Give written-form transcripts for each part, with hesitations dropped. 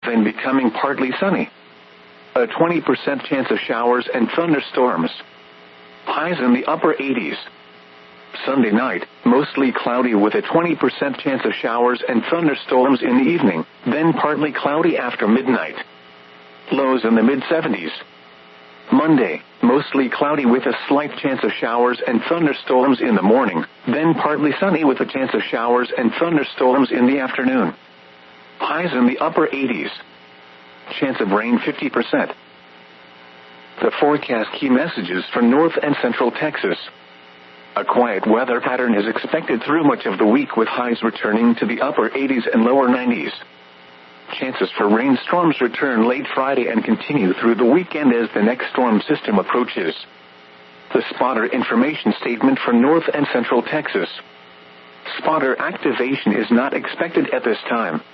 then becoming partly sunny. A 20% chance of showers and thunderstorms. Highs in the upper 80s. Sunday night, mostly cloudy with a 20% chance of showers and thunderstorms in the evening, then partly cloudy after midnight. Lows in the mid-70s. Monday, mostly cloudy with a slight chance of showers and thunderstorms in the morning, then partly sunny with a chance of showers and thunderstorms in the afternoon. Highs in the upper 80s. Chance of rain 50%. The forecast key messages for North and Central Texas. A quiet weather pattern is expected through much of the week with highs returning to the upper 80s and lower 90s. Chances for rainstorms return late Friday and continue through the weekend as the next storm system approaches. The spotter information statement for North and Central Texas. Spotter activation is not expected at this time.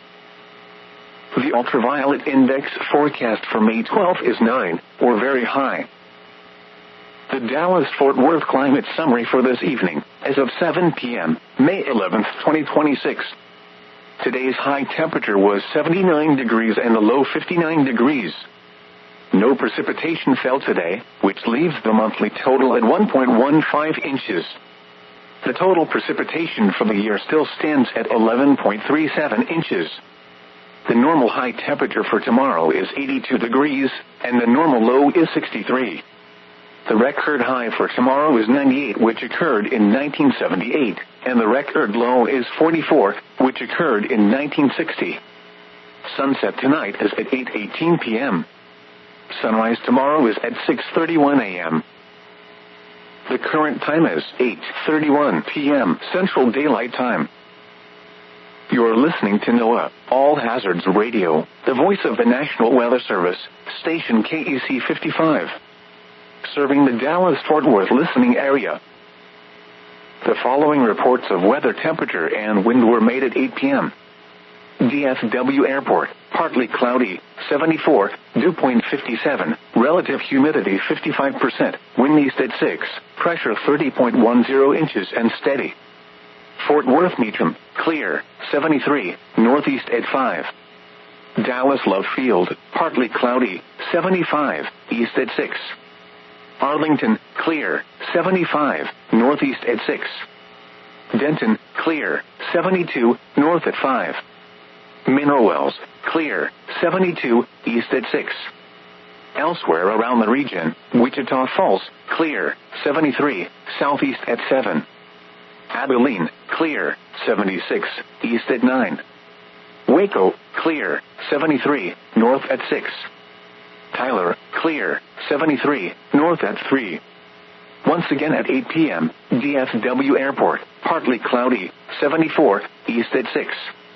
The ultraviolet index forecast for May 12 is 9, or very high. The Dallas-Fort Worth climate summary for this evening, as of 7 p.m., May 11, 2026. Today's high temperature was 79 degrees and the low 59 degrees. No precipitation fell today, which leaves the monthly total at 1.15 inches. The total precipitation for the year still stands at 11.37 inches. The normal high temperature for tomorrow is 82 degrees, and the normal low is 63. The record high for tomorrow is 98, which occurred in 1978, and the record low is 44, which occurred in 1960. Sunset tonight is at 8:18 p.m. Sunrise tomorrow is at 6:31 a.m. The current time is 8:31 p.m. Central Daylight Time. You're listening to NOAA, All Hazards Radio, the voice of the National Weather Service, station KEC 55. Serving the Dallas-Fort Worth listening area. The following reports of weather temperature and wind were made at 8 p.m. DFW Airport, partly cloudy, 74, dew point 57, relative humidity 55%, wind east at 6, pressure 30.10 inches and steady. Fort Worth Meacham, clear, 73, northeast at 5. Dallas Love Field, partly cloudy, 75, east at 6. Arlington, clear, 75, northeast at 6. Denton, clear, 72, north at 5. Mineral Wells, clear, 72, east at 6. Elsewhere around the region, Wichita Falls, clear, 73, southeast at 7. Abilene, clear, 76, east at 9. Waco, clear, 73, north at 6. Tyler, clear, 73, north at 3. Once again at 8 p.m., DFW Airport, partly cloudy, 74, east at 6.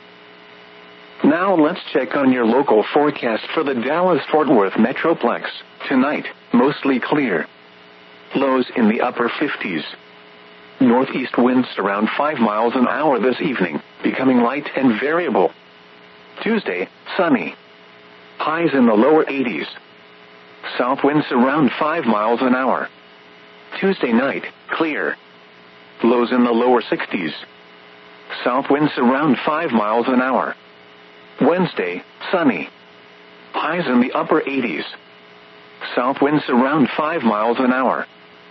Now let's check on your local forecast for the Dallas-Fort Worth Metroplex. Tonight, mostly clear. Lows in the upper 50s. Northeast winds around 5 miles an hour this evening, becoming light and variable. Tuesday, sunny. Highs in the lower 80s. South winds around 5 miles an hour. Tuesday night, clear. Lows in the lower 60s. South winds around 5 miles an hour. Wednesday, sunny. Highs in the upper 80s. South winds around 5 miles an hour.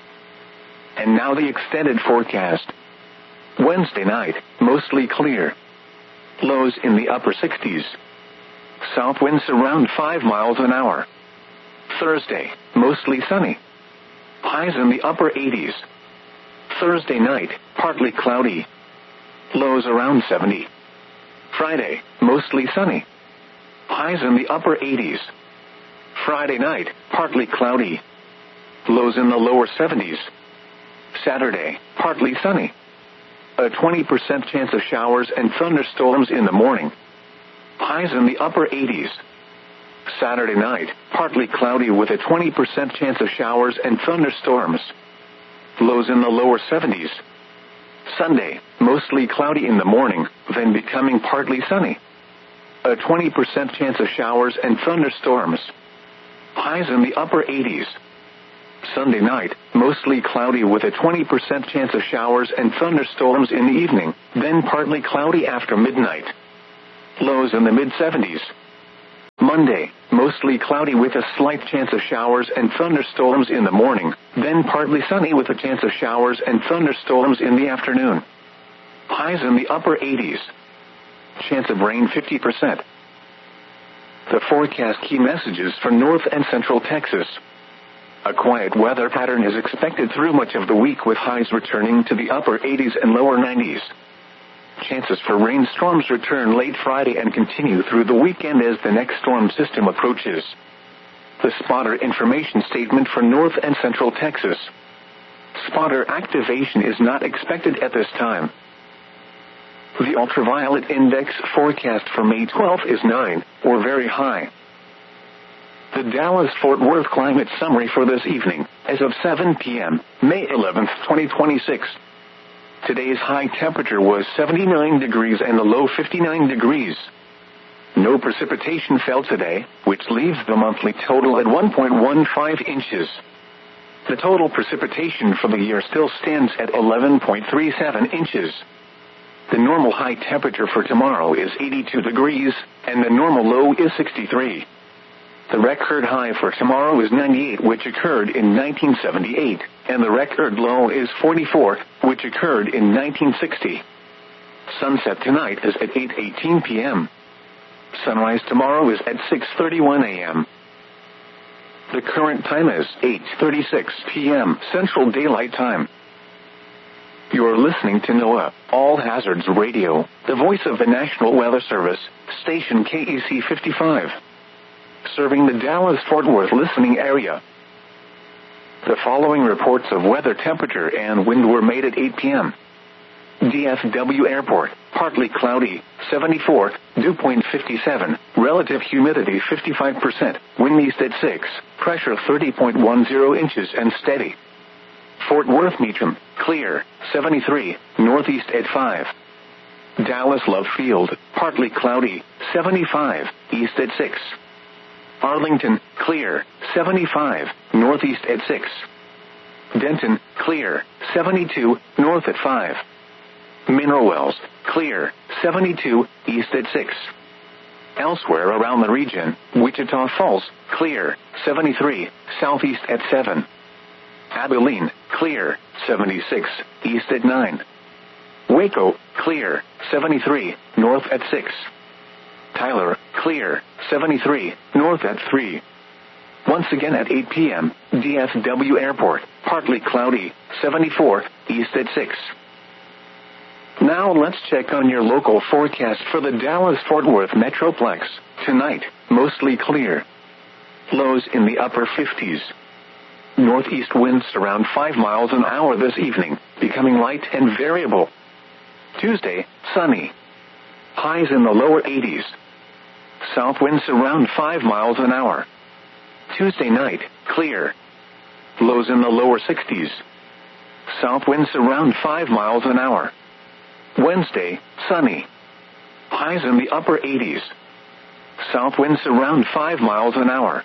And now the extended forecast. Wednesday night, mostly clear. Lows in the upper 60s. South winds around 5 miles an hour. Thursday, mostly sunny. Highs in the upper 80s. Thursday night, partly cloudy. Lows around 70. Friday, mostly sunny. Highs in the upper 80s. Friday night, partly cloudy. Lows in the lower 70s. Saturday, partly sunny. A 20% chance of showers and thunderstorms in the morning. Highs in the upper 80s. Saturday night, partly cloudy with a 20% chance of showers and thunderstorms. Lows in the lower 70s. Sunday, mostly cloudy in the morning, then becoming partly sunny. A 20% chance of showers and thunderstorms. Highs in the upper 80s. Sunday night, mostly cloudy with a 20% chance of showers and thunderstorms in the evening, then partly cloudy after midnight. Lows in the mid-70s. Monday, mostly cloudy with a slight chance of showers and thunderstorms in the morning, then partly sunny with a chance of showers and thunderstorms in the afternoon. Highs in the upper 80s. Chance of rain 50%. The forecast key messages for North and Central Texas. A quiet weather pattern is expected through much of the week with highs returning to the upper 80s and lower 90s. Chances for rainstorms return late Friday and continue through the weekend as the next storm system approaches. The spotter information statement for North and Central Texas. Spotter activation is not expected at this time. The ultraviolet index forecast for May 12th is 9, or very high. The Dallas-Fort Worth climate summary for this evening, as of 7 p.m., May 11th, 2026. Today's high temperature was 79 degrees and the low 59 degrees. No precipitation fell today, which leaves the monthly total at 1.15 inches. The total precipitation for the year still stands at 11.37 inches. The normal high temperature for tomorrow is 82 degrees, and the normal low is 63. The record high for tomorrow is 98, which occurred in 1978, and the record low is 44, which occurred in 1960. Sunset tonight is at 8:18 p.m. Sunrise tomorrow is at 6:31 a.m. The current time is 8:36 p.m. Central Daylight Time. You're listening to NOAA, All Hazards Radio, the voice of the National Weather Service, station KEC 55. Serving the Dallas-Fort Worth listening area. The following reports of weather temperature and wind were made at 8 p.m. DFW Airport, partly cloudy, 74, dew point 57, relative humidity 55%, wind east at 6, pressure 30.10 inches and steady. Fort Worth Meacham, clear, 73, northeast at 5. Dallas Love Field, partly cloudy, 75, east at 6. Arlington, clear, 75, northeast at 6. Denton, clear, 72, north at 5. Mineral Wells, clear, 72, east at 6. Elsewhere around the region, Wichita Falls, clear, 73, southeast at 7. Abilene, clear, 76, east at 9. Waco, clear, 73, north at 6. Tyler, clear, 73, north at 3. Once again at 8 p.m., DFW Airport, partly cloudy, 74, east at 6. Now let's check on your local forecast for the Dallas-Fort Worth Metroplex. Tonight, mostly clear. Lows in the upper 50s. Northeast winds around 5 miles an hour this evening, becoming light and variable. Tuesday, sunny. Highs in the lower 80s. South winds around 5 miles an hour. Tuesday night, clear. Lows in the lower 60s. South winds around 5 miles an hour. Wednesday, sunny. Highs in the upper 80s. South winds around 5 miles an hour.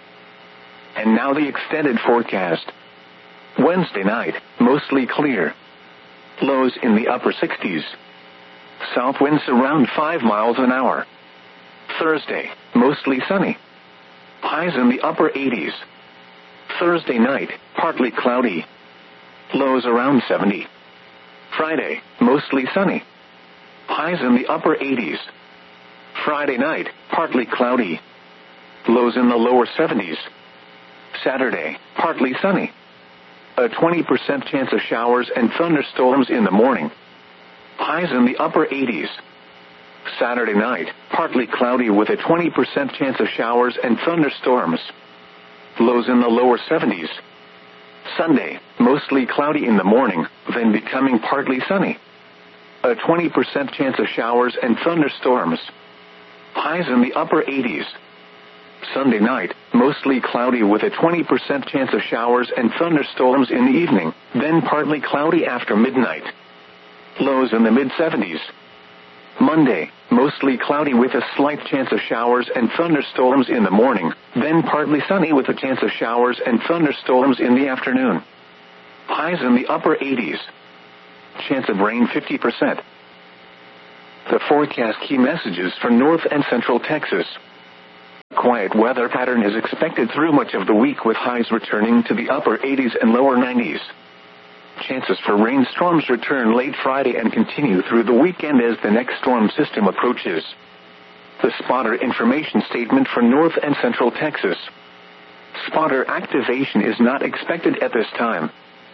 And now the extended forecast. Wednesday night, mostly clear. Lows in the upper 60s. South winds around 5 miles an hour. Thursday, mostly sunny. Highs in the upper 80s. Thursday night, partly cloudy. Lows around 70. Friday, mostly sunny. Highs in the upper 80s. Friday night, partly cloudy. Lows in the lower 70s. Saturday, partly sunny. A 20% chance of showers and thunderstorms in the morning. Highs in the upper 80s. Saturday night, partly cloudy with a 20% chance of showers and thunderstorms. Lows in the lower 70s. Sunday, mostly cloudy in the morning, then becoming partly sunny. A 20% chance of showers and thunderstorms. Highs in the upper 80s. Sunday night, mostly cloudy with a 20% chance of showers and thunderstorms in the evening, then partly cloudy after midnight. Lows in the mid-70s. Monday, mostly cloudy with a slight chance of showers and thunderstorms in the morning, then partly sunny with a chance of showers and thunderstorms in the afternoon. Highs in the upper 80s. Chance of rain 50%. The forecast key messages for North and Central Texas. Quiet weather pattern is expected through much of the week with highs returning to the upper 80s and lower 90s. Chances for rainstorms return late Friday and continue through the weekend as the next storm system approaches. The spotter information statement for North and Central Texas. Spotter activation is not expected at this time.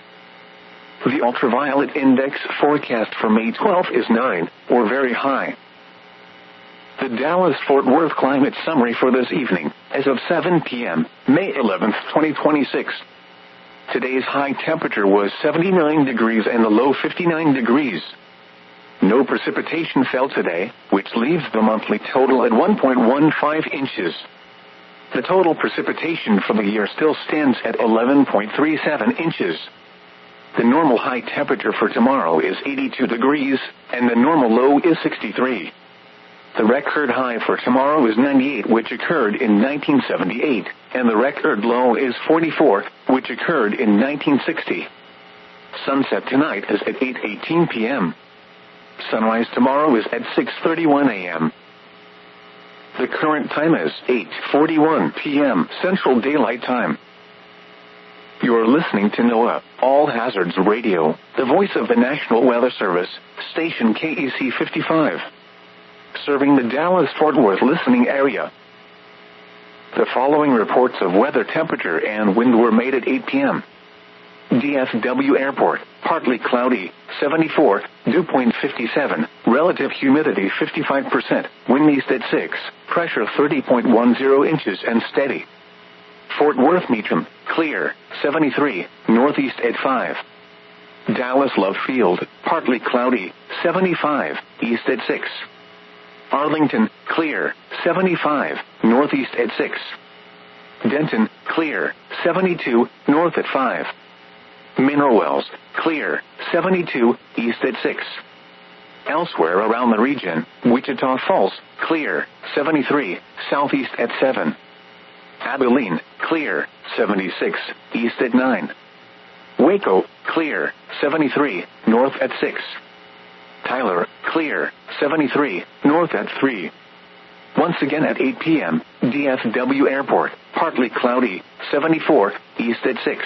The ultraviolet index forecast for May 12th is 9, or very high. The Dallas-Fort Worth climate summary for this evening, as of 7 p.m., May 11th, 2026. Today's high temperature was 79 degrees and the low 59 degrees. No precipitation fell today, which leaves the monthly total at 1.15 inches. The total precipitation for the year still stands at 11.37 inches. The normal high temperature for tomorrow is 82 degrees, and the normal low is 63. The record high for tomorrow is 98, which occurred in 1978, and the record low is 44, which occurred in 1960. Sunset tonight is at 8:18 p.m. Sunrise tomorrow is at 6:31 a.m. The current time is 8:41 p.m. Central Daylight Time. You're listening to NOAA, All Hazards Radio, the voice of the National Weather Service, station KEC 55. Serving the Dallas-Fort Worth listening area. The following reports of weather temperature and wind were made at 8 p.m. DFW Airport, partly cloudy, 74, dew point 57, relative humidity 55%, wind east at 6, pressure 30.10 inches and steady. Fort Worth Meacham, clear, 73, northeast at 5. Dallas Love Field, partly cloudy, 75, east at 6. Arlington, clear, 75, northeast at 6. Denton, clear, 72, north at 5. Mineral Wells, clear, 72, east at 6. Elsewhere around the region, Wichita Falls, clear, 73, southeast at 7. Abilene, clear, 76, east at 9. Waco, clear, 73, north at 6. Tyler, clear, 73, north at 3. Once again at 8 p.m., DFW Airport, partly cloudy, 74, east at 6.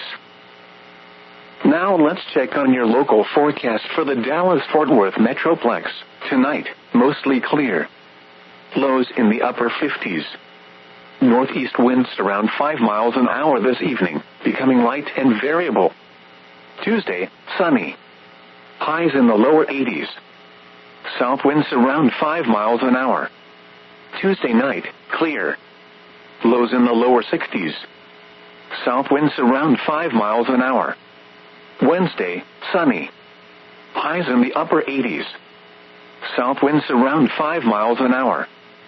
Now let's check on your local forecast for the Dallas-Fort Worth Metroplex. Tonight, mostly clear. Lows in the upper 50s. Northeast winds around 5 miles an hour this evening, becoming light and variable. Tuesday, sunny. Highs in the lower 80s. South winds around 5 miles an hour. Tuesday night, clear. Lows in the lower 60s. South winds around 5 miles an hour. Wednesday, sunny. Highs in the upper 80s. South winds around 5 miles an hour.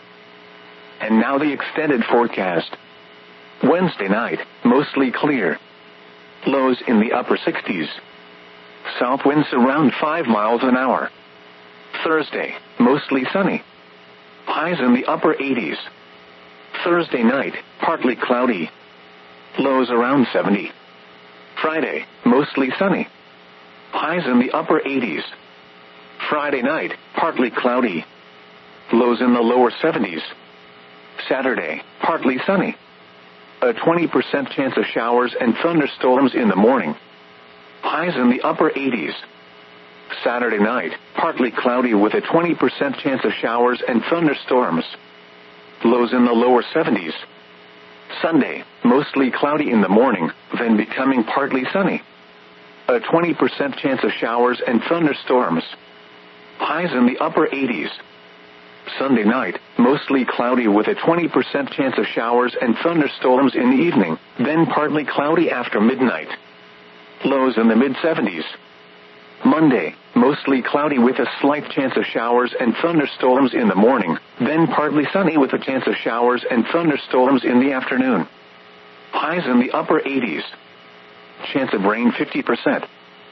And now the extended forecast. Wednesday night, mostly clear. Lows in the upper 60s. South winds around 5 miles an hour. Thursday, mostly sunny. Highs in the upper 80s. Thursday night, partly cloudy. Lows around 70. Friday, mostly sunny. Highs in the upper 80s. Friday night, partly cloudy. Lows in the lower 70s. Saturday, partly sunny. A 20% chance of showers and thunderstorms in the morning. Highs in the upper 80s. Saturday night, partly cloudy with a 20% chance of showers and thunderstorms. Lows in the lower 70s. Sunday, mostly cloudy in the morning, then becoming partly sunny. A 20% chance of showers and thunderstorms. Highs in the upper 80s. Sunday night, mostly cloudy with a 20% chance of showers and thunderstorms in the evening, then partly cloudy after midnight. Lows in the mid-70s. Monday, mostly cloudy with a slight chance of showers and thunderstorms in the morning, then partly sunny with a chance of showers and thunderstorms in the afternoon. Highs in the upper 80s. Chance of rain 50%.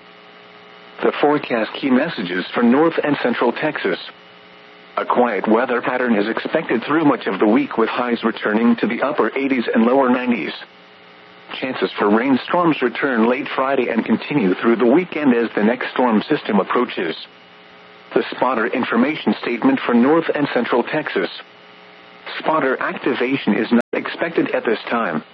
The forecast key messages for North and Central Texas. A quiet weather pattern is expected through much of the week with highs returning to the upper 80s and lower 90s. Chances for rainstorms return late Friday and continue through the weekend as the next storm system approaches. The spotter information statement for North and Central Texas. Spotter activation is expected at this time.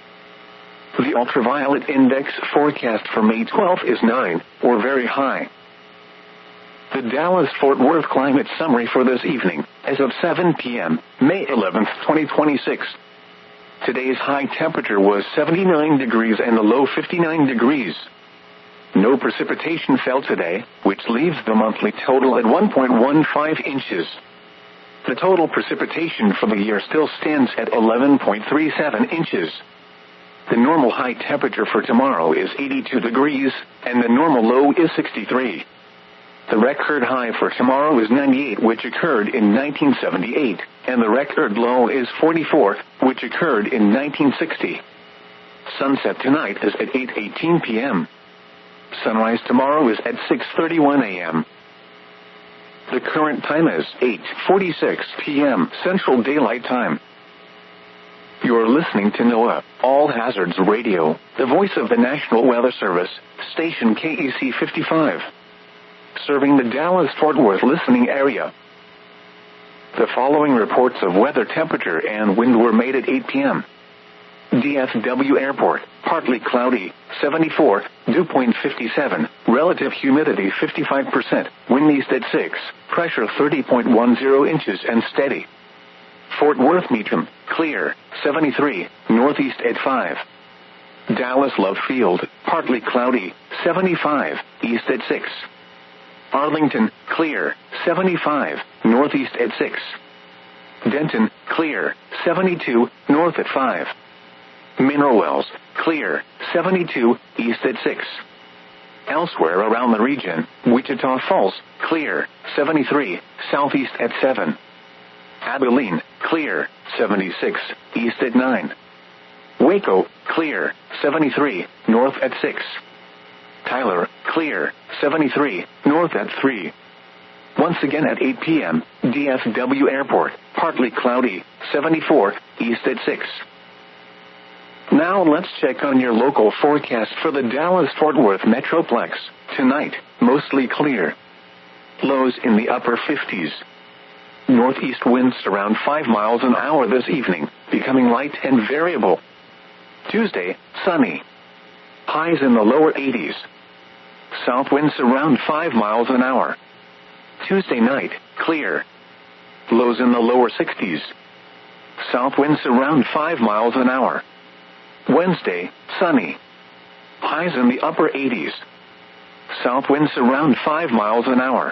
The ultraviolet index forecast for May 12th is 9, or very high. The Dallas-Fort Worth climate summary for this evening, as of 7 p.m., May 11th, 2026. Today's high temperature was 79 degrees and the low 59 degrees. No precipitation fell today, which leaves the monthly total at 1.15 inches. The total precipitation for the year still stands at 11.37 inches. The normal high temperature for tomorrow is 82 degrees, and the normal low is 63. The record high for tomorrow is 98, which occurred in 1978, and the record low is 44, which occurred in 1960. Sunset tonight is at 8:18 p.m. Sunrise tomorrow is at 6:31 a.m. The current time is 8:46 p.m. Central Daylight Time. You're listening to NOAA, All Hazards Radio, the voice of the National Weather Service, station KEC 55. Serving the Dallas-Fort Worth listening area. The following reports of weather temperature and wind were made at 8 p.m. DFW Airport, partly cloudy, 74, dew point 57, relative humidity 55%, wind east at 6, pressure 30.10 inches and steady. Fort Worth Meacham, clear, 73, northeast at 5. Dallas Love Field, partly cloudy, 75, east at 6. Arlington, clear, 75, northeast at 6. Denton, clear, 72, north at 5. Mineral Wells, clear, 72, east at 6. Elsewhere around the region, Wichita Falls, clear, 73, southeast at 7. Abilene, clear, 76, east at 9. Waco, clear, 73, north at 6. Tyler, clear, 73, north at 3. Once again at 8 p.m., DFW Airport, partly cloudy, 74, east at 6. Now let's check on your local forecast for the Dallas-Fort Worth Metroplex. Tonight, mostly clear. Lows in the upper 50s. Northeast winds around 5 miles an hour this evening, becoming light and variable. Tuesday, sunny. Highs in the lower 80s. South winds around 5 miles an hour. Tuesday night, clear. Lows in the lower 60s. South winds around 5 miles an hour. Wednesday, sunny. Highs in the upper 80s. South winds around 5 miles an hour.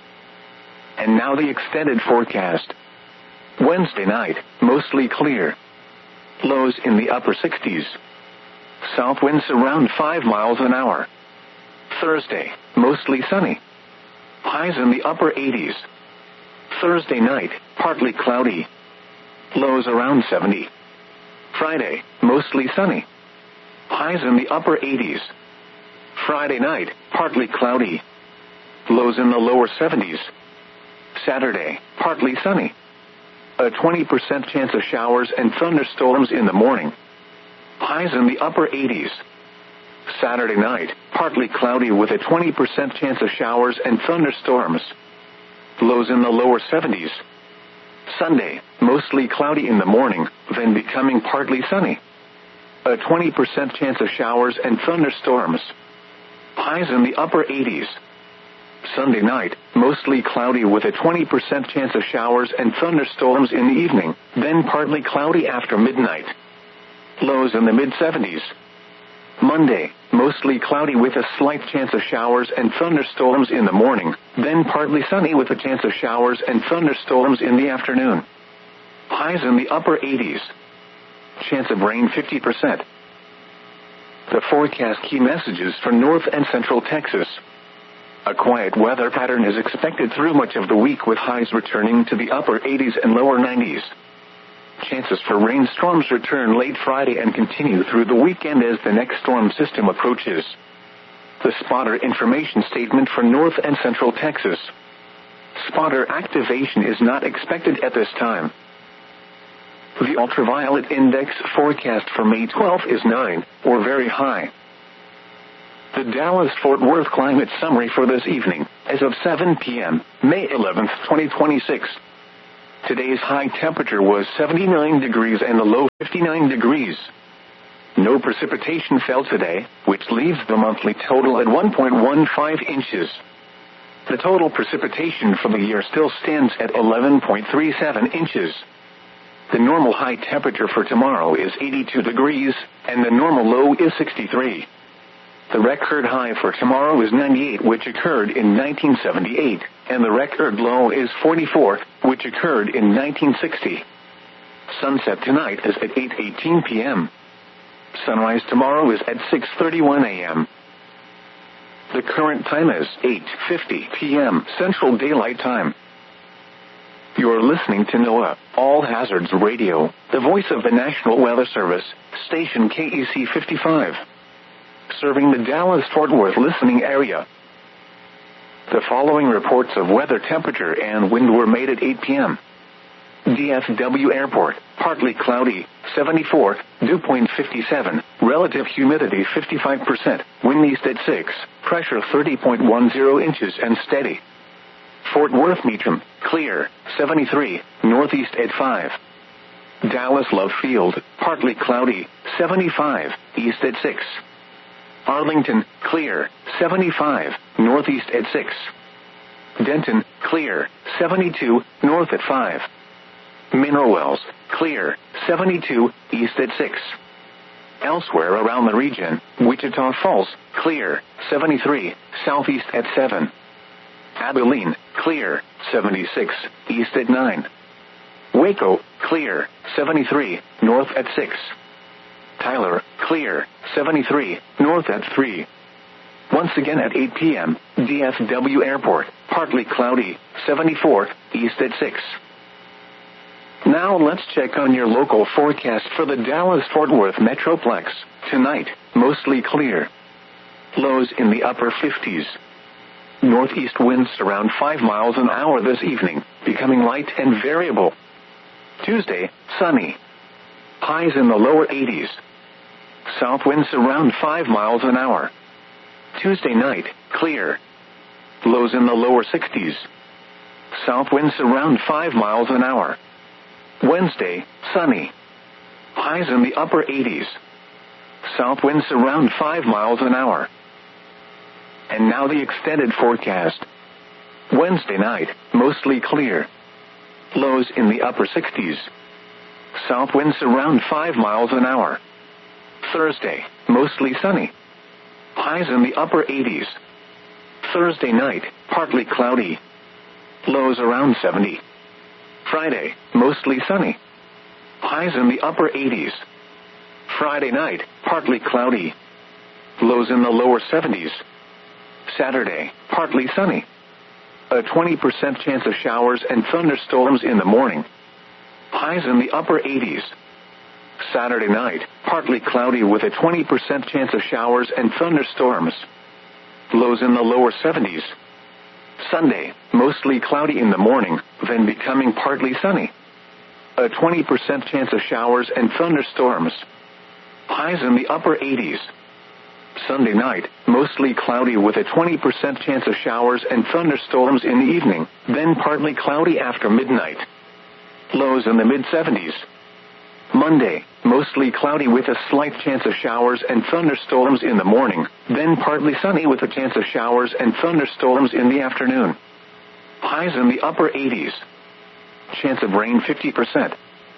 And now the extended forecast. Wednesday night, mostly clear. Lows in the upper 60s. South winds around 5 miles an hour. Thursday, mostly sunny. Highs in the upper 80s. Thursday night, partly cloudy. Lows around 70. Friday, mostly sunny. Highs in the upper 80s. Friday night, partly cloudy. Lows in the lower 70s. Saturday, partly sunny. A 20% chance of showers and thunderstorms in the morning. Highs in the upper 80s. Saturday night, partly cloudy with a 20% chance of showers and thunderstorms. Lows in the lower 70s. Sunday, mostly cloudy in the morning, then becoming partly sunny. A 20% chance of showers and thunderstorms. Highs in the upper 80s. Sunday night, mostly cloudy with a 20% chance of showers and thunderstorms in the evening, then partly cloudy after midnight. Lows in the mid-70s. Monday, mostly cloudy with a slight chance of showers and thunderstorms in the morning, then partly sunny with a chance of showers and thunderstorms in the afternoon. Highs in the upper 80s. Chance of rain 50%. The forecast key messages for North and Central Texas. A quiet weather pattern is expected through much of the week with highs returning to the upper 80s and lower 90s. Chances for rainstorms return late Friday and continue through the weekend as the next storm system approaches. The spotter information statement for North and Central Texas. Spotter activation is not expected at this time. The ultraviolet index forecast for May 12th is 9, or very high. The Dallas-Fort Worth climate summary for this evening, as of 7 p.m., May 11th, 2026. Today's high temperature was 79 degrees and the low 59 degrees. No precipitation fell today, which leaves the monthly total at 1.15 inches. The total precipitation for the year still stands at 11.37 inches. The normal high temperature for tomorrow is 82 degrees, and the normal low is 63. The record high for tomorrow is 98, which occurred in 1978, and the record low is 44, which occurred in 1960. Sunset tonight is at 8:18 p.m. Sunrise tomorrow is at 6:31 a.m. The current time is 8:50 p.m. Central Daylight Time. You're listening to NOAA, All Hazards Radio, the voice of the National Weather Service, station KEC 55. Serving the Dallas-Fort Worth listening area. The following reports of weather temperature and wind were made at 8 p.m. DFW Airport, partly cloudy, 74, dew point 57, relative humidity 55%, wind east at 6, pressure 30.10 inches and steady. Fort Worth Meacham, clear, 73, northeast at 5. Dallas Love Field, partly cloudy, 75, east at 6. Arlington, clear, 75, northeast at 6. Denton, clear, 72, north at 5. Mineral Wells, clear, 72, east at 6. Elsewhere around the region, Wichita Falls, clear, 73, southeast at 7. Abilene, clear, 76, east at 9. Waco, clear, 73, north at 6. Tyler, clear, 73, north at 3. Once again at 8 p.m., DFW Airport, partly cloudy, 74, east at 6. Now let's check on your local forecast for the Dallas-Fort Worth Metroplex. Tonight, mostly clear. Lows in the upper 50s. Northeast winds around 5 miles an hour this evening, becoming light and variable. Tuesday, sunny. Highs in the lower 80s. South winds around 5 miles an hour. Tuesday night, clear. Lows in the lower 60s. South winds around 5 miles an hour. Wednesday, sunny. Highs in the upper 80s. South winds around 5 miles an hour. And now the extended forecast. Wednesday night, mostly clear. Lows in the upper 60s. South winds around 5 miles an hour. Thursday, mostly sunny. Highs in the upper 80s. Thursday night, partly cloudy. Lows around 70. Friday, mostly sunny. Highs in the upper 80s. Friday night, partly cloudy. Lows in the lower 70s. Saturday, partly sunny. A 20% chance of showers and thunderstorms in the morning. Highs in the upper 80s. Saturday night, partly cloudy with a 20% chance of showers and thunderstorms. Lows in the lower 70s. Sunday, mostly cloudy in the morning, then becoming partly sunny. A 20% chance of showers and thunderstorms. Highs in the upper 80s. Sunday night, mostly cloudy with a 20% chance of showers and thunderstorms in the evening, then partly cloudy after midnight. Lows in the mid-70s. Monday, mostly cloudy with a slight chance of showers and thunderstorms in the morning, then partly sunny with a chance of showers and thunderstorms in the afternoon. Highs in the upper 80s. Chance of rain 50%.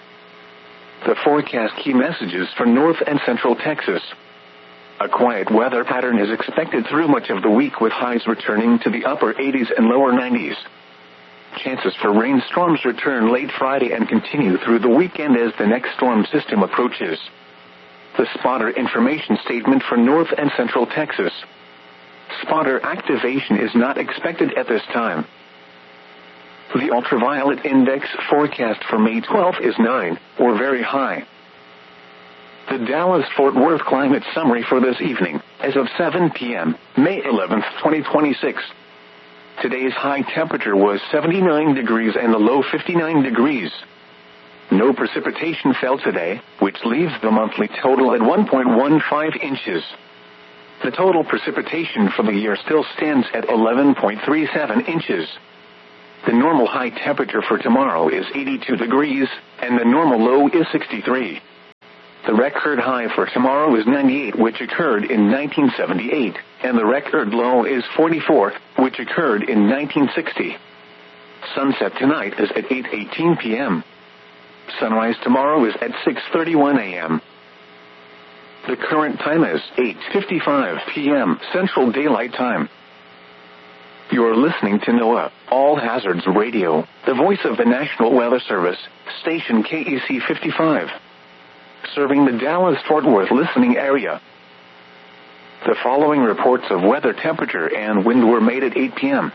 The forecast key messages for North and Central Texas. A quiet weather pattern is expected through much of the week with highs returning to the upper 80s and lower 90s. Chances for rainstorms return late Friday and continue through the weekend as the next storm system approaches. The spotter information statement for North and Central Texas. Spotter activation is not expected at this time. The ultraviolet index forecast for May 12 is 9, or very high. The Dallas-Fort Worth climate summary for this evening, as of 7 p.m., May 11, 2026. Today's high temperature was 79 degrees and the low 59 degrees. No precipitation fell today, which leaves the monthly total at 1.15 inches. The total precipitation for the year still stands at 11.37 inches. The normal high temperature for tomorrow is 82 degrees, and the normal low is 63. The record high for tomorrow is 98, which occurred in 1978, and the record low is 44, which occurred in 1960. Sunset tonight is at 8:18 p.m. Sunrise tomorrow is at 6:31 a.m. The current time is 8:55 p.m. Central Daylight Time. You're listening to NOAA, All Hazards Radio, the voice of the National Weather Service, station KEC 55. Serving the Dallas-Fort Worth listening area. The following reports of weather temperature and wind were made at 8 p.m.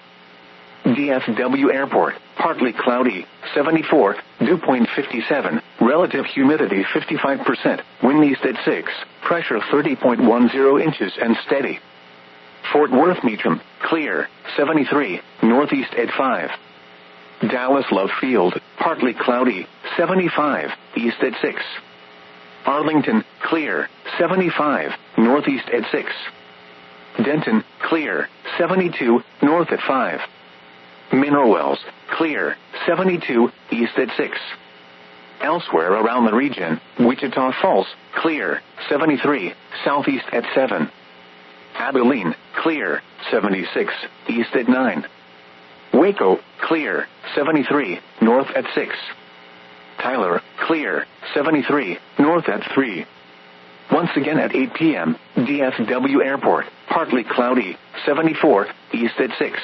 DFW Airport, partly cloudy, 74, dew point 57, relative humidity 55%, wind east at 6, pressure 30.10 inches and steady. Fort Worth Meacham, clear, 73, northeast at 5. Dallas Love Field, partly cloudy, 75, east at 6. Arlington, clear, 75, northeast at 6. Denton, clear, 72, north at 5. Mineral Wells, clear, 72, east at 6. Elsewhere around the region, Wichita Falls, clear, 73, southeast at 7. Abilene, clear, 76, east at 9. Waco, clear, 73, north at 6. Tyler, clear, 73, north at 3. Once again at 8 p.m., DFW Airport, partly cloudy, 74, east at 6.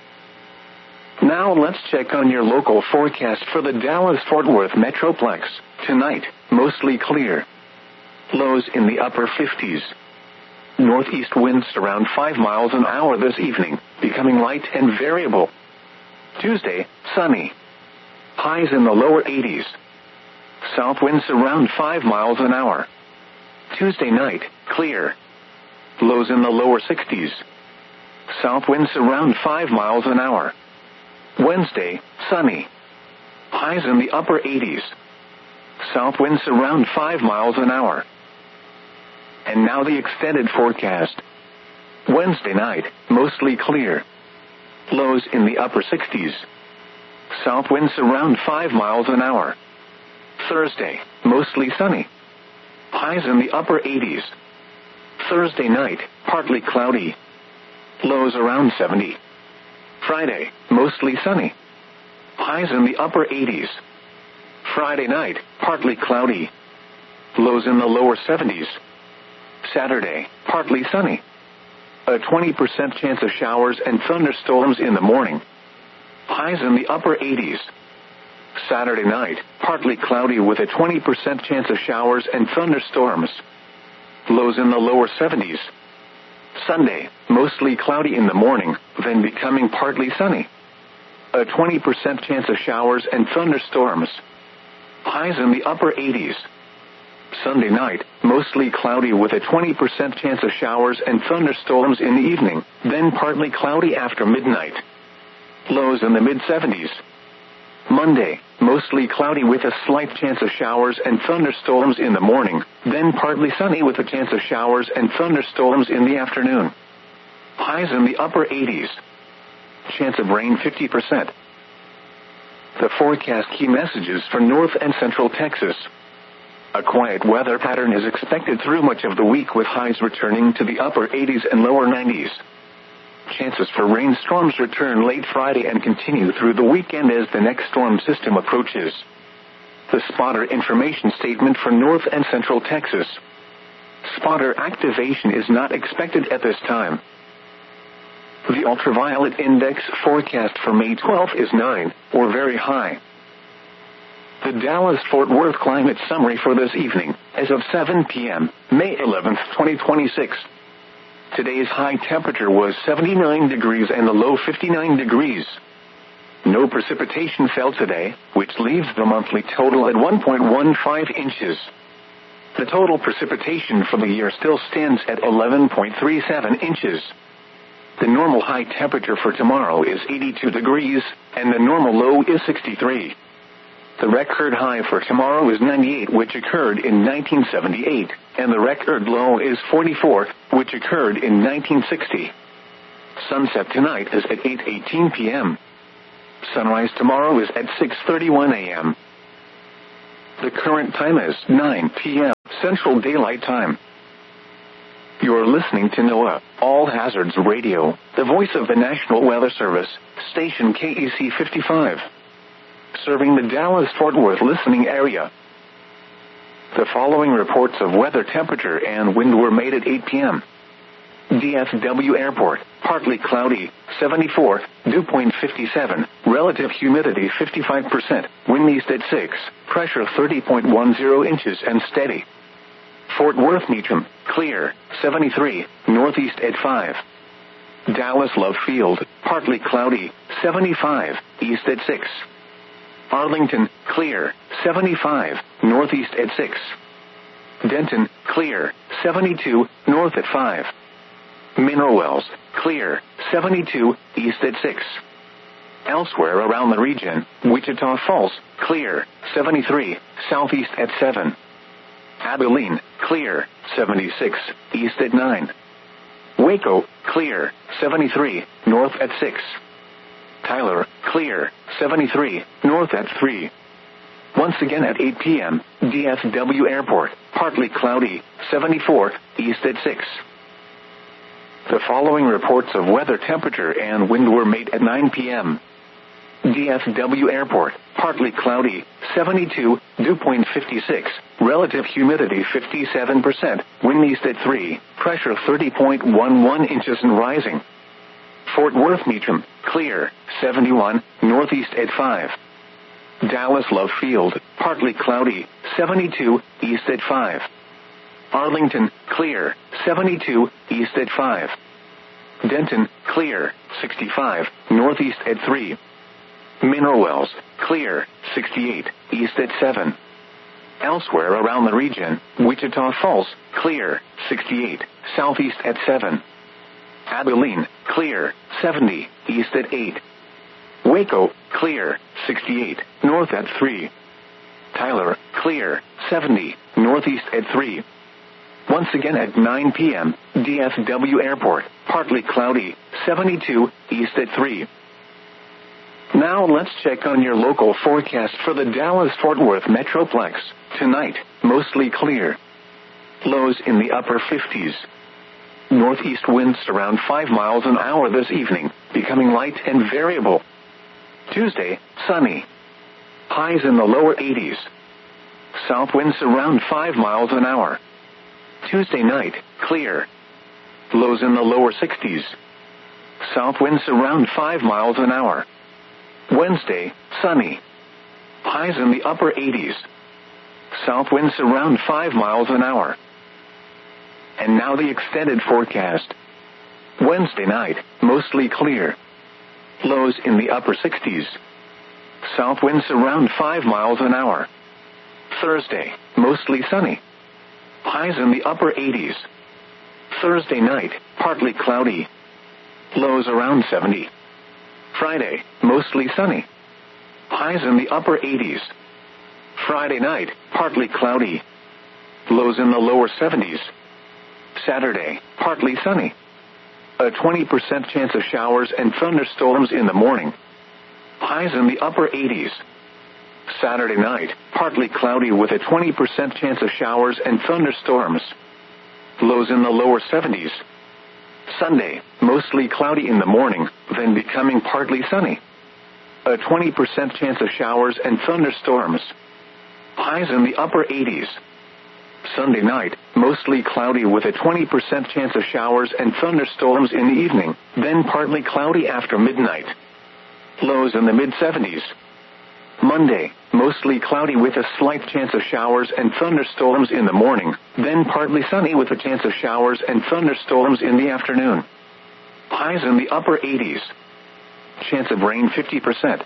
Now let's check on your local forecast for the Dallas-Fort Worth Metroplex. Tonight, mostly clear. Lows in the upper 50s. Northeast winds around 5 miles an hour this evening, becoming light and variable. Tuesday, sunny. Highs in the lower 80s. South winds around 5 miles an hour. Tuesday night, clear. Lows in the lower 60s. South winds around 5 miles an hour. Wednesday, sunny. Highs in the upper 80s. South winds around 5 miles an hour. And now the extended forecast. Wednesday night, mostly clear. Lows in the upper 60s. South winds around 5 miles an hour. Thursday, mostly sunny. Highs in the upper 80s. Thursday night, partly cloudy. Lows around 70. Friday, mostly sunny. Highs in the upper 80s. Friday night, partly cloudy. Lows in the lower 70s. Saturday, partly sunny. A 20% chance of showers and thunderstorms in the morning. Highs in the upper 80s. Saturday night, partly cloudy with a 20% chance of showers and thunderstorms. Lows in the lower 70s. Sunday, mostly cloudy in the morning, then becoming partly sunny. A 20% chance of showers and thunderstorms. Highs in the upper 80s. Sunday night, mostly cloudy with a 20% chance of showers and thunderstorms in the evening, then partly cloudy after midnight. Lows in the mid-70s. Monday, mostly cloudy with a slight chance of showers and thunderstorms in the morning, then partly sunny with a chance of showers and thunderstorms in the afternoon. Highs in the upper 80s. Chance of rain 50%. The forecast key messages for North and Central Texas. A quiet weather pattern is expected through much of the week with highs returning to the upper 80s and lower 90s. Chances for rainstorms return late Friday and continue through the weekend as the next storm system approaches. The spotter information statement for North and Central Texas. Spotter activation is not expected at this time. The ultraviolet index forecast for May 12 is 9, or very high. The Dallas-Fort Worth climate summary for this evening, as of 7 p.m., May 11, 2026. Today's high temperature was 79 degrees and the low 59 degrees. No precipitation fell today, which leaves the monthly total at 1.15 inches. The total precipitation for the year still stands at 11.37 inches. The normal high temperature for tomorrow is 82 degrees, and the normal low is 63. The record high for tomorrow is 98, which occurred in 1978, and the record low is 44, which occurred in 1960. Sunset tonight is at 8:18 p.m. Sunrise tomorrow is at 6:31 a.m. The current time is 9 p.m. Central Daylight Time. You're listening to NOAA, All Hazards Radio, the voice of the National Weather Service, station KEC 55. Serving the Dallas-Fort Worth listening area. The following reports of weather temperature and wind were made at 8 p.m. DFW Airport, partly cloudy, 74, dew point 57, relative humidity 55%, wind east at 6, pressure 30.10 inches and steady. Fort Worth Meacham, clear, 73, northeast at 5. Dallas Love Field, partly cloudy, 75, east at 6. Arlington, clear, 75, northeast at 6. Denton, clear, 72, north at 5. Mineral Wells, clear, 72, east at 6. Elsewhere around the region, Wichita Falls, clear, 73, southeast at 7. Abilene, clear, 76, east at 9. Waco, clear, 73, north at 6. Tyler, clear, 73, north at 3. Once again at 8 p.m., DFW Airport, partly cloudy, 74, east at 6. The following reports of weather temperature and wind were made at 9 p.m. DFW Airport, partly cloudy, 72, dew point 56, relative humidity 57%, wind east at 3, pressure 30.11 inches and rising. Fort Worth Meacham, clear, 71, northeast at 5. Dallas Love Field, partly cloudy, 72, east at 5. Arlington, clear, 72, east at 5. Denton, clear, 65, northeast at 3. Mineral Wells, clear, 68, east at 7. Elsewhere around the region, Wichita Falls, clear, 68, southeast at 7. Abilene, clear, 70, east at 8. Waco, clear, 68, north at 3. Tyler, clear, 70, northeast at 3. Once again at 9 p.m., DFW Airport, partly cloudy, 72, east at 3. Now let's check on your local forecast for the Dallas-Fort Worth Metroplex. Tonight, mostly clear. Lows in the upper 50s. Northeast winds around 5 miles an hour this evening, becoming light and variable. Tuesday, sunny. Highs in the lower 80s. South winds around 5 miles an hour. Tuesday night, clear. Lows in the lower 60s. South winds around 5 miles an hour. Wednesday, sunny. Highs in the upper 80s. South winds around 5 miles an hour. And now the extended forecast. Wednesday night, mostly clear. Lows in the upper 60s. South winds around 5 miles an hour. Thursday, mostly sunny. Highs in the upper 80s. Thursday night, partly cloudy. Lows around 70. Friday, mostly sunny. Highs in the upper 80s. Friday night, partly cloudy. Lows in the lower 70s. Saturday, partly sunny. A 20% chance of showers and thunderstorms in the morning. Highs in the upper 80s. Saturday night, partly cloudy with a 20% chance of showers and thunderstorms. Lows in the lower 70s. Sunday, mostly cloudy in the morning, then becoming partly sunny. A 20% chance of showers and thunderstorms. Highs in the upper 80s. Sunday night, mostly cloudy with a 20% chance of showers and thunderstorms in the evening, then partly cloudy after midnight. Lows in the mid-70s. Monday, mostly cloudy with a slight chance of showers and thunderstorms in the morning, then partly sunny with a chance of showers and thunderstorms in the afternoon. Highs in the upper 80s. Chance of rain 50%.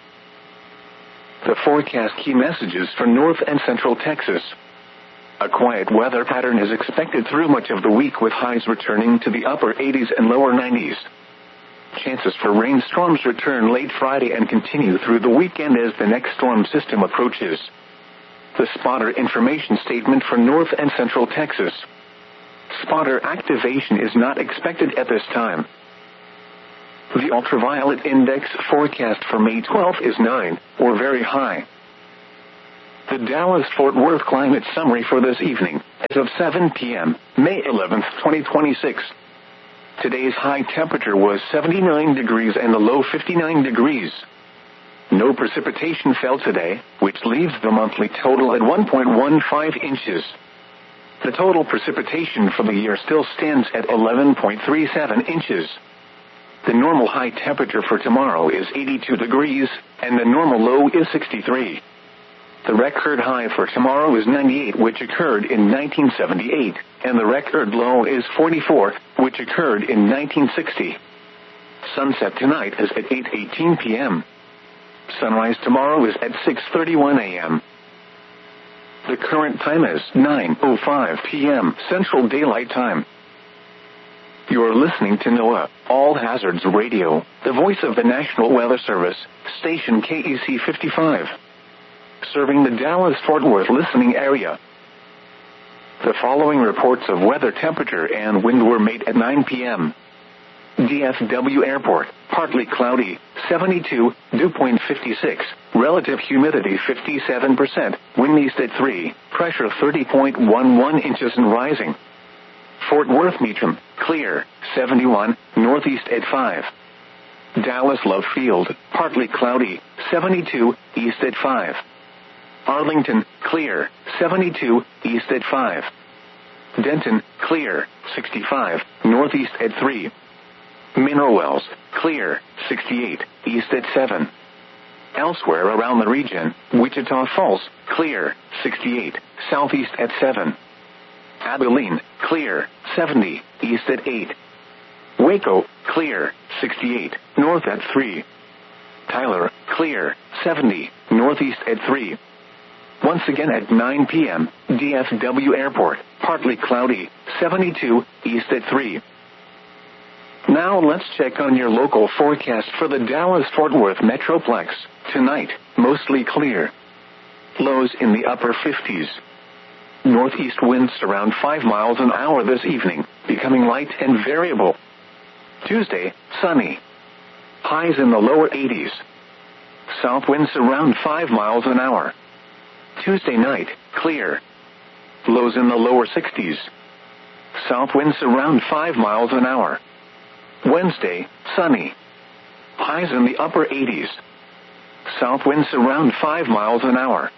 The forecast key messages for North and Central Texas. A quiet weather pattern is expected through much of the week with highs returning to the upper 80s and lower 90s. Chances for rainstorms return late Friday and continue through the weekend as the next storm system approaches. The spotter information statement for North and Central Texas. Spotter activation is not expected at this time. The ultraviolet index forecast for May 12th is 9, or very high. The Dallas-Fort Worth climate summary for this evening, as of 7 p.m., May 11th, 2026. Today's high temperature was 79 degrees and the low 59 degrees. No precipitation fell today, which leaves the monthly total at 1.15 inches. The total precipitation for the year still stands at 11.37 inches. The normal high temperature for tomorrow is 82 degrees, and the normal low is 63. The record high for tomorrow is 98, which occurred in 1978, and the record low is 44, which occurred in 1960. Sunset tonight is at 8:18 p.m. Sunrise tomorrow is at 6:31 a.m. The current time is 9:05 p.m. Central Daylight Time. You're listening to NOAA, All Hazards Radio, the voice of the National Weather Service, station KEC 55. Serving the Dallas-Fort Worth listening area. The following reports of weather temperature and wind were made at 9 p.m. DFW Airport, partly cloudy, 72, dew point 56, relative humidity 57%, wind east at 3, pressure 30.11 inches and rising. Fort Worth Meacham, clear, 71, northeast at 5. Dallas Love Field, partly cloudy, 72, east at 5. Arlington, clear, 72, east at 5. Denton, clear, 65, northeast at 3. Mineral Wells, clear, 68, east at 7. Elsewhere around the region, Wichita Falls, clear, 68, southeast at 7. Abilene, clear, 70, east at 8. Waco, clear, 68, north at 3. Tyler, clear, 70, northeast at 3. Once again at 9 p.m., DFW Airport, partly cloudy, 72, east at 3. Now let's check on your local forecast for the Dallas-Fort Worth Metroplex. Tonight, mostly clear. Lows in the upper 50s. Northeast winds around 5 miles an hour this evening, becoming light and variable. Tuesday, sunny. Highs in the lower 80s. South winds around 5 miles an hour. Tuesday night, clear. Lows in the lower 60s. South winds around 5 miles an hour. Wednesday, sunny. Highs in the upper 80s. South winds around 5 miles an hour.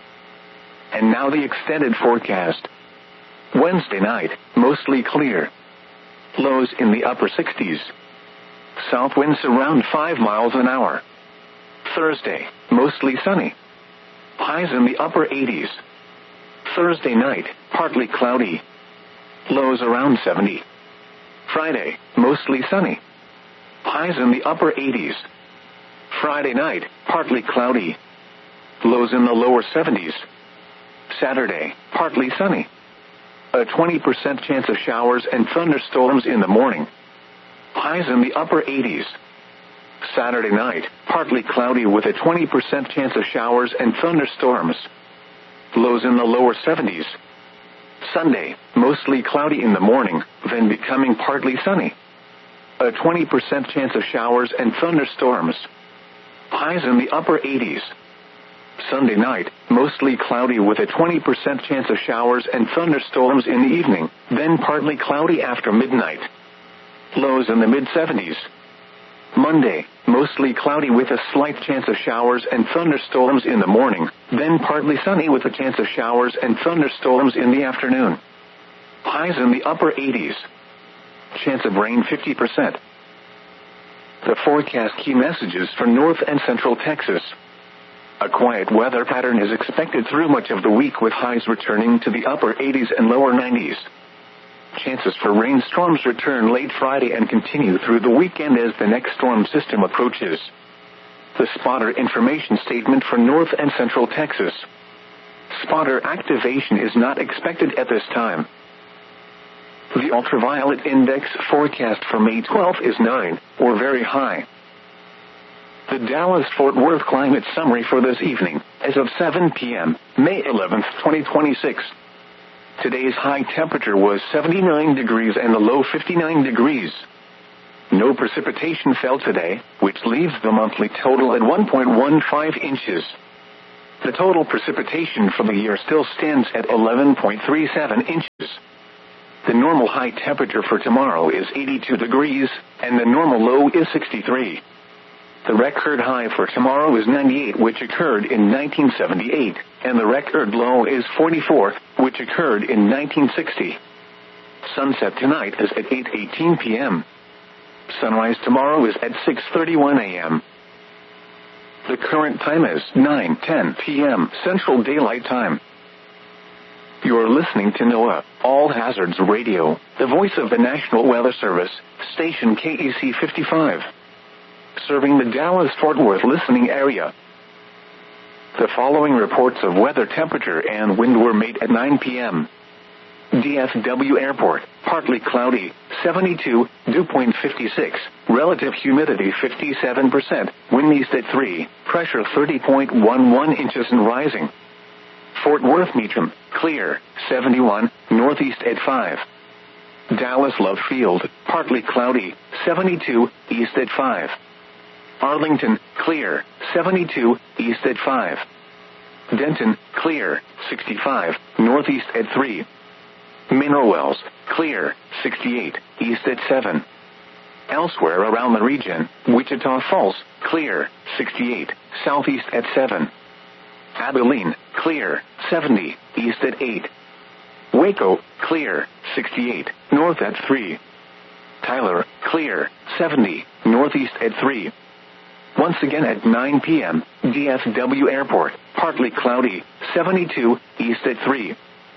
And now the extended forecast. Wednesday night, mostly clear. Lows in the upper 60s. South winds around 5 miles an hour. Thursday, mostly sunny. Highs in the upper 80s. Thursday night, partly cloudy. Lows around 70. Friday, mostly sunny. Highs in the upper 80s. Friday night, partly cloudy. Lows in the lower 70s. Saturday, partly sunny. A 20% chance of showers and thunderstorms in the morning. Highs in the upper 80s. Saturday night, partly cloudy with a 20% chance of showers and thunderstorms. Lows in the lower 70s. Sunday, mostly cloudy in the morning, then becoming partly sunny. A 20% chance of showers and thunderstorms. Highs in the upper 80s. Sunday night, mostly cloudy with a 20% chance of showers and thunderstorms in the evening, then partly cloudy after midnight. Lows in the mid-70s. Monday, mostly cloudy with a slight chance of showers and thunderstorms in the morning, then partly sunny with a chance of showers and thunderstorms in the afternoon. Highs in the upper 80s. Chance of rain 50%. The forecast key messages for North and Central Texas. A quiet weather pattern is expected through much of the week with highs returning to the upper 80s and lower 90s. Chances for rainstorms return late Friday and continue through the weekend as the next storm system approaches. The spotter information statement for North and Central Texas. Spotter activation is not expected at this time. The ultraviolet index forecast for May 12th is 9, or very high. The Dallas-Fort Worth climate summary for this evening, as of 7 p.m., May 11th, 2026. Today's high temperature was 79 degrees and the low 59 degrees. No No precipitation fell today, which leaves the monthly total at 1.15 inches. The total precipitation for the year still stands at 11.37 inches. The normal high temperature for tomorrow is 82 degrees, and the normal low is 63. The record high for tomorrow is 98, which occurred in 1978, and the record low is 44, which occurred in 1960. Sunset tonight is at 8:18 p.m. Sunrise tomorrow is at 6:31 a.m. The current time is 9:10 p.m. Central Daylight Time. You're listening to NOAA, All Hazards Radio, the voice of the National Weather Service, station KEC 55. Serving the Dallas-Fort Worth listening area. The following reports of weather temperature and wind were made at 9 p.m. DFW Airport, partly cloudy, 72, dew point 56, relative humidity 57%, wind east at 3, pressure 30.11 inches and rising. Fort Worth Meacham, clear, 71, northeast at 5. Dallas Love Field, partly cloudy, 72, east at 5. Arlington, clear, 72, east at 5. Denton, clear, 65, northeast at 3. Mineral Wells, clear, 68, east at 7. Elsewhere around the region, Wichita Falls, clear, 68, southeast at 7. Abilene, clear, 70, east at 8. Waco, clear, 68, north at 3. Tyler, clear, 70, northeast at 3. Once again at 9 p.m., DFW Airport, partly cloudy, 72, east at 3.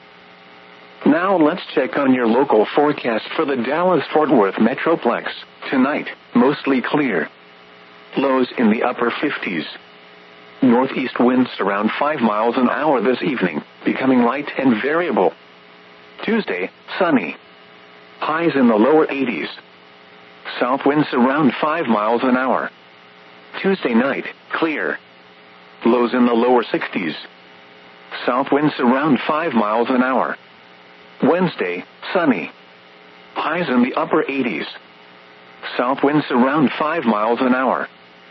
Now let's check on your local forecast for the Dallas-Fort Worth Metroplex. Tonight, mostly clear. Lows in the upper 50s. Northeast winds around 5 miles an hour this evening, becoming light and variable. Tuesday, sunny. Highs in the lower 80s. South winds around 5 miles an hour. Tuesday night, clear. Lows in the lower 60s. South winds around 5 miles an hour. Wednesday, sunny. Highs in the upper 80s. South winds around 5 miles an hour.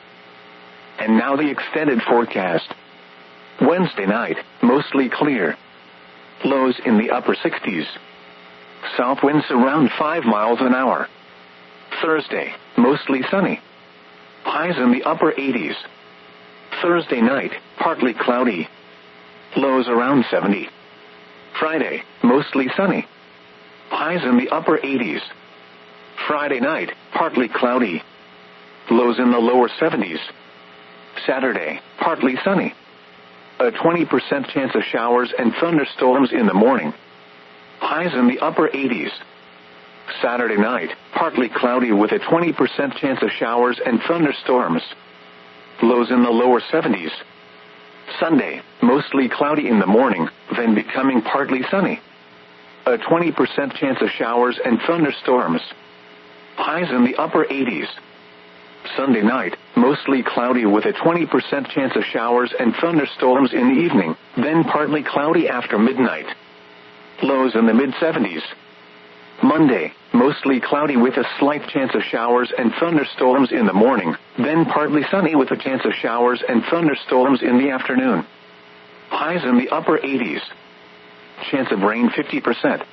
And now the extended forecast. Wednesday night, mostly clear. Lows in the upper 60s. South winds around 5 miles an hour. Thursday, mostly sunny. Highs in the upper 80s. Thursday night, partly cloudy. Lows around 70. Friday, mostly sunny. Highs in the upper 80s. Friday night, partly cloudy. Lows in the lower 70s. Saturday, partly sunny. A 20% chance of showers and thunderstorms in the morning. Highs in the upper 80s. Saturday night, partly cloudy with a 20% chance of showers and thunderstorms. Lows in the lower 70s. Sunday, mostly cloudy in the morning, then becoming partly sunny. A 20% chance of showers and thunderstorms. Highs in the upper 80s. Sunday night, mostly cloudy with a 20% chance of showers and thunderstorms in the evening, then partly cloudy after midnight. Lows in the mid-70s. Monday, mostly cloudy with a slight chance of showers and thunderstorms in the morning, then partly sunny with a chance of showers and thunderstorms in the afternoon. Highs in the upper 80s. Chance of rain 50%.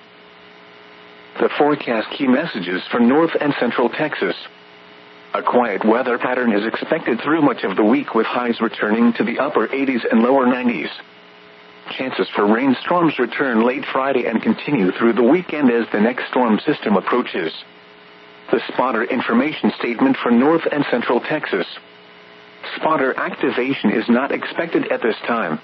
The forecast key messages for North and Central Texas. A quiet weather pattern is expected through much of the week with highs returning to the upper 80s and lower 90s. Chances for rainstorms return late Friday and continue through the weekend as the next storm system approaches. The spotter information statement for North and Central Texas. Spotter activation is not expected at this time.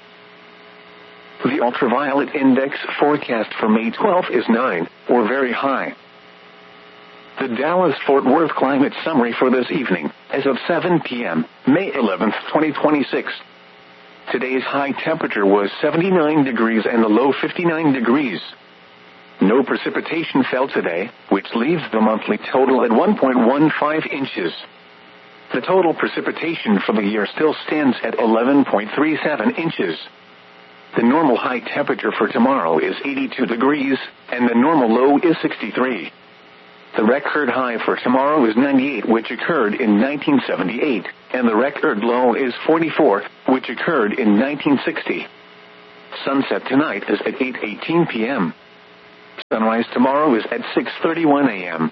The ultraviolet index forecast for May 12 is 9, or very high. The Dallas-Fort Worth climate summary for this evening, as of 7 p.m., May 11, 2026. Today's high temperature was 79 degrees and the low 59 degrees. No precipitation fell today, which leaves the monthly total at 1.15 inches. The total precipitation for the year still stands at 11.37 inches. The normal high temperature for tomorrow is 82 degrees, and the normal low is 63. The record high for tomorrow is 98, which occurred in 1978, and the record low is 44, which occurred in 1960. Sunset tonight is at 8:18 p.m. Sunrise tomorrow is at 6:31 a.m.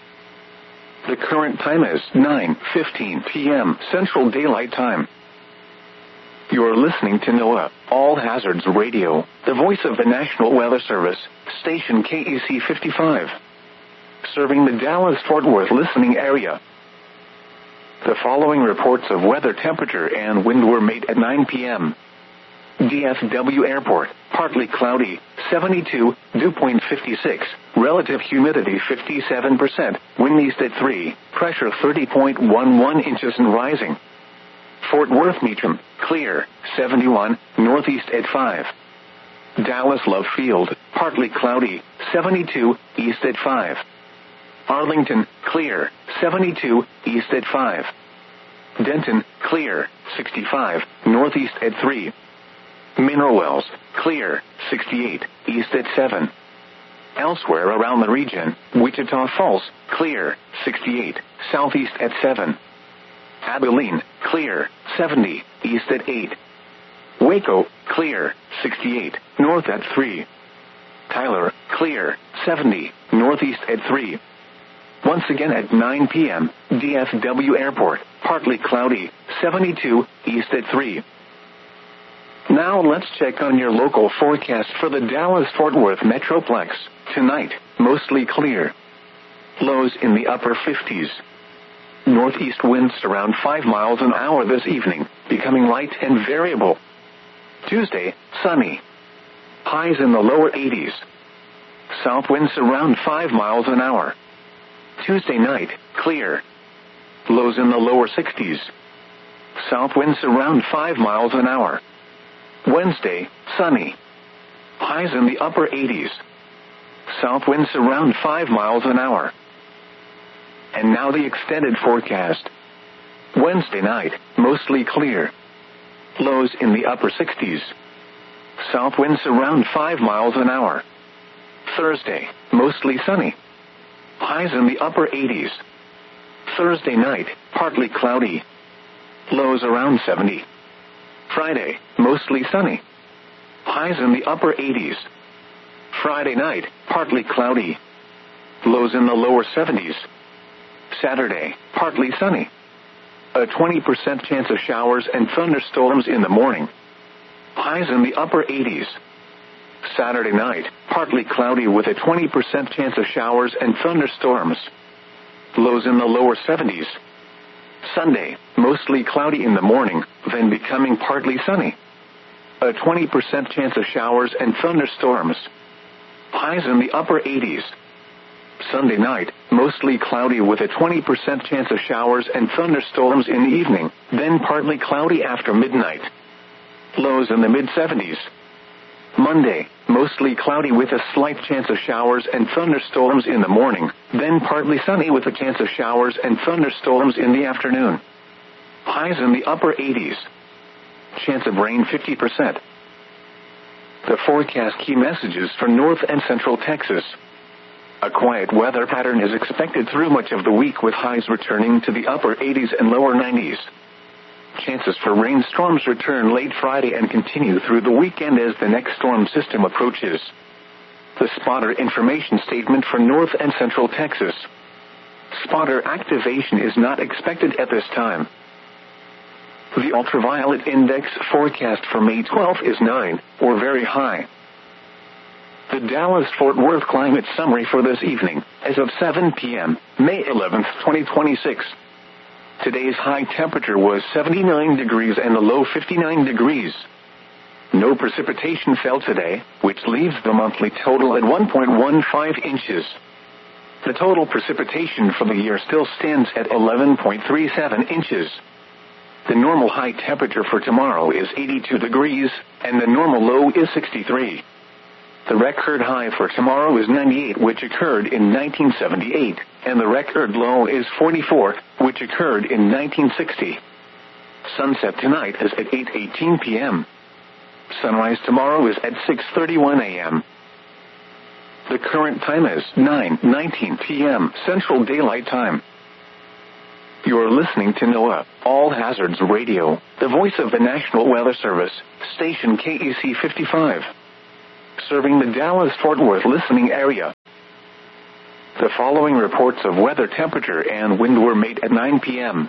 The current time is 9:15 p.m. Central Daylight Time. You're listening to NOAA, All Hazards Radio, the voice of the National Weather Service, station KEC 55. Serving the Dallas-Fort Worth listening area. The following reports of weather, temperature, and wind were made at 9 p.m. DFW Airport, partly cloudy, 72, dew point 56, relative humidity 57%, wind east at 3, pressure 30.11 inches and rising. Fort Worth Meacham, clear, 71, northeast at 5. Dallas Love Field, partly cloudy, 72, east at 5. Arlington, clear, 72, east at 5. Denton, clear, 65, northeast at 3. Mineral Wells, clear, 68, east at 7. Elsewhere around the region, Wichita Falls, clear, 68, southeast at 7. Abilene, clear, 70, east at 8. Waco, clear, 68, north at 3. Tyler, clear, 70, northeast at 3. Once again at 9 p.m., DFW Airport, partly cloudy, 72, east at 3. Now let's check on your local forecast for the Dallas-Fort Worth Metroplex. Tonight, mostly clear. Lows in the upper 50s. Northeast winds around 5 miles an hour this evening, becoming light and variable. Tuesday, sunny. Highs in the lower 80s. South winds around 5 miles an hour. Tuesday night, clear. Lows in the lower 60s. South winds around 5 miles an hour. Wednesday, sunny. Highs in the upper 80s. South winds around 5 miles an hour. And now the extended forecast. Wednesday night, mostly clear. Lows in the upper 60s. South winds around 5 miles an hour. Thursday, mostly sunny. Highs in the upper 80s. Thursday night, partly cloudy. Lows around 70. Friday, mostly sunny. Highs in the upper 80s. Friday night, partly cloudy. Lows in the lower 70s. Saturday, partly sunny. A 20% chance of showers and thunderstorms in the morning. Highs in the upper 80s. Saturday night, partly cloudy with a 20% chance of showers and thunderstorms. Lows in the lower 70s. Sunday, mostly cloudy in the morning, then becoming partly sunny. A 20% chance of showers and thunderstorms. Highs in the upper 80s. Sunday night, mostly cloudy with a 20% chance of showers and thunderstorms in the evening, then partly cloudy after midnight. Lows in the mid-70s. Monday, mostly cloudy with a slight chance of showers and thunderstorms in the morning, then partly sunny with a chance of showers and thunderstorms in the afternoon. Highs in the upper 80s. Chance of rain 50%. The forecast key messages for North and Central Texas. A quiet weather pattern is expected through much of the week with highs returning to the upper 80s and lower 90s. Chances for rainstorms return late Friday and continue through the weekend as the next storm system approaches. The spotter information statement for North and Central Texas. Spotter activation is not expected at this time. The ultraviolet index forecast for May 12th is 9, or very high. The Dallas-Fort Worth climate summary for this evening, as of 7 p.m., May 11th, 2026. Today's high temperature was 79 degrees and the low 59 degrees. No precipitation fell today, which leaves the monthly total at 1.15 inches. The total precipitation for the year still stands at 11.37 inches. The normal high temperature for tomorrow is 82 degrees, and the normal low is 63. The record high for tomorrow is 98, which occurred in 1978, and the record low is 44, which occurred in 1960. Sunset tonight is at 8:18 p.m. Sunrise tomorrow is at 6:31 a.m. The current time is 9:19 p.m. Central Daylight Time. You're listening to NOAA, All Hazards Radio, the voice of the National Weather Service, station KEC 55. Serving the Dallas-Fort Worth listening area. The following reports of weather temperature and wind were made at 9 p.m.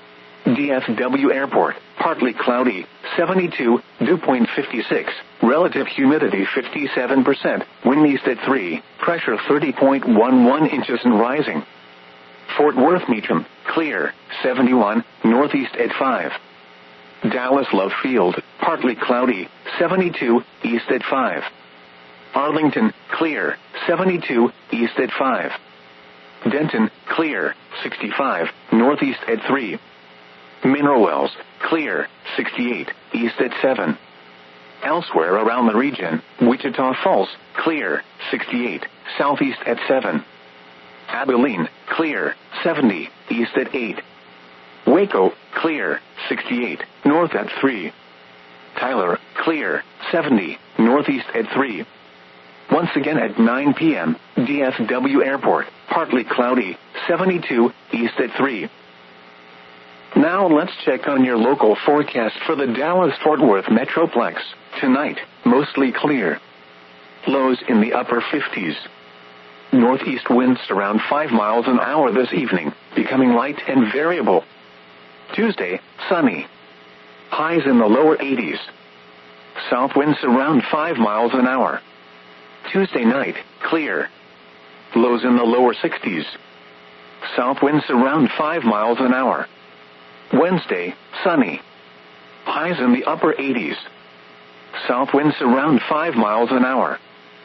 DFW Airport, partly cloudy, 72, dew point 56, relative humidity 57%, wind east at 3, pressure 30.11 inches and rising. Fort Worth Meacham, clear, 71, northeast at 5. Dallas Love Field, partly cloudy, 72, east at 5. Arlington, clear, 72, east at 5. Denton, clear, 65, northeast at 3. Mineral Wells, clear, 68, east at 7. Elsewhere around the region, Wichita Falls, clear, 68, southeast at 7. Abilene, clear, 70, east at 8. Waco, clear, 68, north at 3. Tyler, clear, 70, northeast at 3. Once again at 9 p.m., DFW Airport, partly cloudy, 72, east at 3. Now let's check on your local forecast for the Dallas-Fort Worth Metroplex. Tonight, mostly clear. Lows in the upper 50s. Northeast winds around 5 miles an hour this evening, becoming light and variable. Tuesday, sunny. Highs in the lower 80s. South winds around 5 miles an hour. Tuesday night, clear. Lows in the lower 60s. South winds around 5 miles an hour. Wednesday, sunny. Highs in the upper 80s. South winds around 5 miles an hour.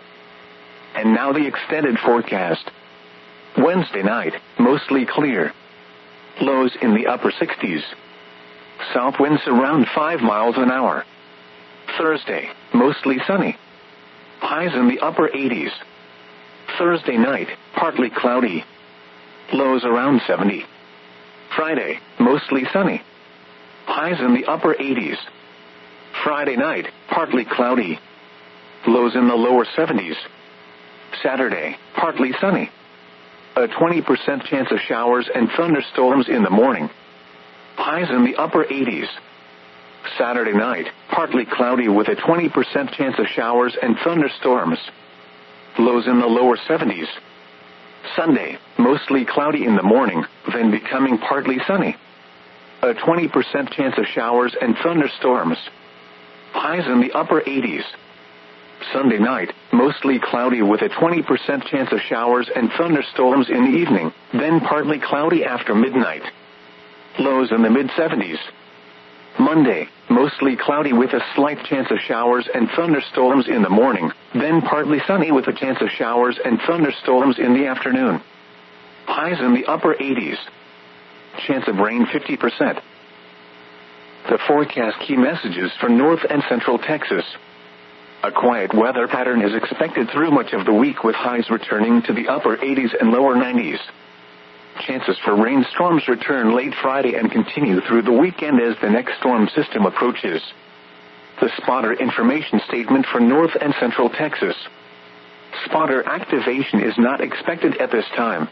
And now the extended forecast. Wednesday night, mostly clear. Lows in the upper 60s. South winds around 5 miles an hour. Thursday, mostly sunny. Highs in the upper 80s. Thursday night, partly cloudy. Lows around 70. Friday, mostly sunny. Highs in the upper 80s. Friday night, partly cloudy. Lows in the lower 70s. Saturday, partly sunny. A 20% chance of showers and thunderstorms in the morning. Highs in the upper 80s. Saturday night, partly cloudy with a 20% chance of showers and thunderstorms. Lows in the lower 70s. Sunday, mostly cloudy in the morning, then becoming partly sunny. A 20% chance of showers and thunderstorms. Highs in the upper 80s. Sunday night, mostly cloudy with a 20% chance of showers and thunderstorms in the evening, then partly cloudy after midnight. Lows in the mid-70s. Monday, mostly cloudy with a slight chance of showers and thunderstorms in the morning, then partly sunny with a chance of showers and thunderstorms in the afternoon. Highs in the upper 80s. Chance of rain 50%. The forecast key messages for North and Central Texas. A quiet weather pattern is expected through much of the week with highs returning to the upper 80s and lower 90s. Chances for rainstorms return late Friday and continue through the weekend as the next storm system approaches. The spotter information statement for North and Central Texas. Spotter activation is not expected at this time.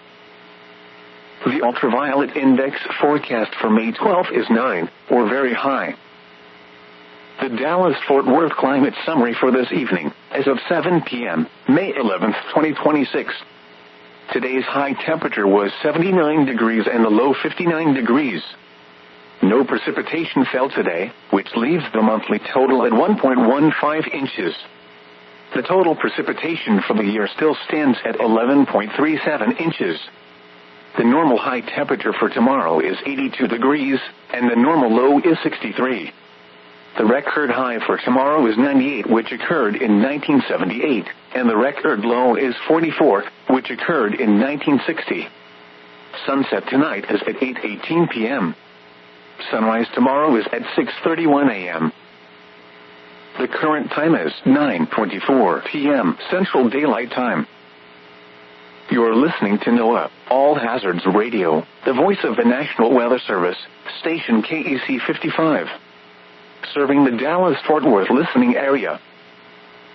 The ultraviolet index forecast for May 12th is 9, or very high. The Dallas-Fort Worth climate summary for this evening, as of 7 p.m., May 11th, 2026. Today's high temperature was 79 degrees and the low 59 degrees. No precipitation fell today, which leaves the monthly total at 1.15 inches. The total precipitation for the year still stands at 11.37 inches. The normal high temperature for tomorrow is 82 degrees, and the normal low is 63. The record high for tomorrow is 98, which occurred in 1978, and the record low is 44, which occurred in 1960. Sunset tonight is at 8:18 p.m. Sunrise tomorrow is at 6:31 a.m. The current time is 9:24 p.m. Central Daylight Time. You're listening to NOAA, All Hazards Radio, the voice of the National Weather Service, station KEC 55. Serving the Dallas-Fort Worth listening area.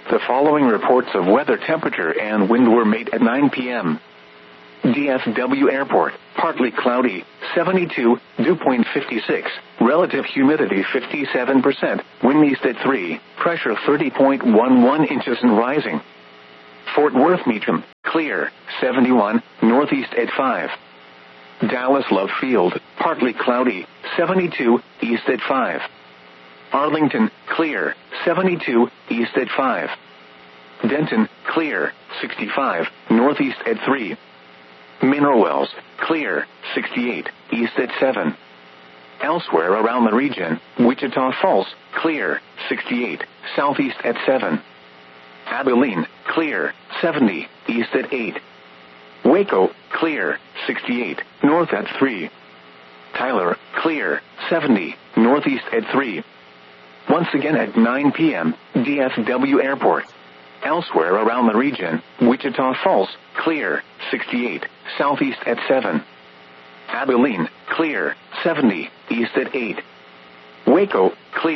The following reports of weather, temperature, and wind were made at 9 p.m. DFW Airport, partly cloudy, 72, dew point 56, relative humidity 57%, wind east at 3, pressure 30.11 inches and rising. Fort Worth Meacham, clear, 71, northeast at 5. Dallas Love Field, partly cloudy, 72, east at 5. Arlington, clear, 72, east at 5. Denton, clear, 65, northeast at 3. Mineral Wells, clear, 68, east at 7. Elsewhere around the region, Wichita Falls, clear, 68, southeast at 7. Abilene, clear, 70, east at 8. Waco, clear, 68, north at 3. Tyler, clear, 70, northeast at 3. Once again at 9 p.m., DFW Airport. Elsewhere around the region, Wichita Falls, clear, 68, southeast at 7. Abilene, clear, 70, east at 8. Waco,